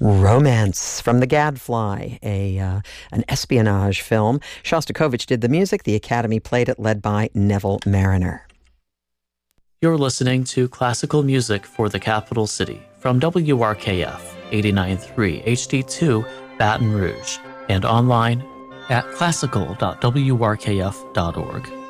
Romance from The Gadfly, an espionage film. Shostakovich did the music. The Academy played it, led by Neville Mariner. You're listening to classical music for the capital city from WRKF 89.3 HD2 Baton Rouge and online at classical.wrkf.org.